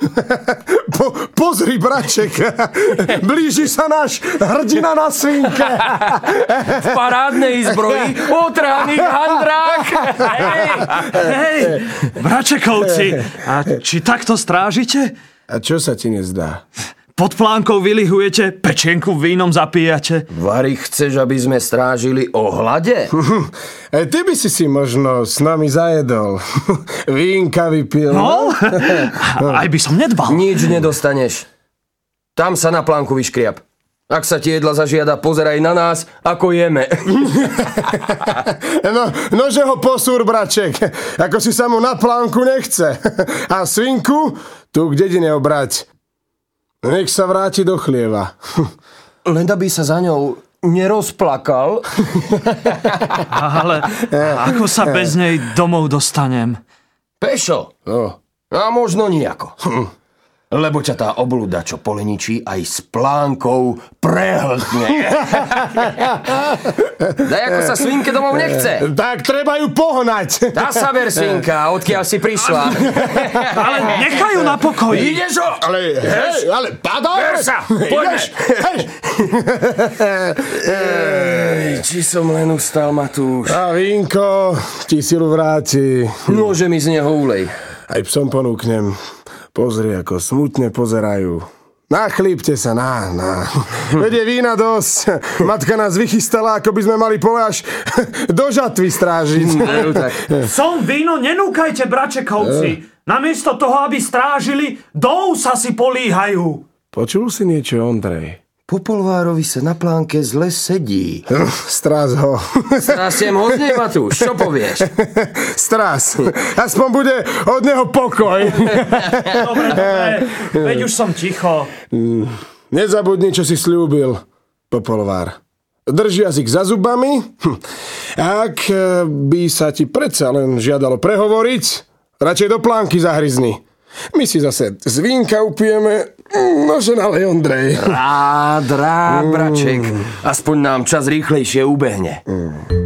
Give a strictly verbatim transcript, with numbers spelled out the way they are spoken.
Po, pozri, braček, blíži sa náš hrdina na svinke. V parádnej zbroji otrhaných handrách. Hej, hej, bračekovci, a či takto strážite? A čo sa ti nezdá? Pod plánkou vylihujete, pečienku vínom zapíjate. Vary, chceš, aby sme strážili o hlade? Aj ty by si si možno s nami zajedol. Vínka vypil. No, aj by som nedbal. Nič nedostaneš. Tam sa na plánku vyškriap. Ak sa ti jedla zažiada, pozeraj na nás, ako jeme. No, nože ho posúr, braček. Ako si sa mu na plánku nechce. A svinku tu k dedine obrať. Nech sa vráti do chlieva. Len aby sa za ňou nerozplakal. Ale ako sa bez nej domov dostanem? Pešo. No. A možno nijako. Lebo ťa tá oblúda, čo poleničí, aj s plánkou prehltne. Daj, ako sa svinke domov nechce. Tak treba ju pohnať. Dá sa ver, svinka, odkiaľ si prišla. Ale nechaj ju na pokoji. Ideš ho? Ale, hej, ale padaj. Ver sa, poďme. Ej, či som len ustal, Matúš. A vínko ti silu vráti. Môže mi z neho ulej. Aj psom ponúknem. Pozri, ako smutne pozerajú. Nachlípte sa, na, na. Vedie vína dosť. Matka nás vychystala, ako by sme mali pole až do žatvy strážiť. No, tak. Som víno nenúkajte, bračekovci. Namiesto toho, aby strážili, do úsa si políhajú. Počul si niečo, Ondrej? Popolvárovi sa na plánke zle sedí. Strás ho. Strásiem ho z nej, Matúš, čo povieš? Strás. Aspoň bude od neho pokoj. Dobre, dobre, veď už som ticho. Nezabudni, čo si slúbil, Popolvár. Drž jazyk za zubami. Ak by sa ti predsa len žiadalo prehovoriť, radšej do plánky zahryzni. My si zase z vínka upijeme, nože nalej, Ondrej. Rád, rád, braček. Aspoň nám čas rýchlejšie ubehne.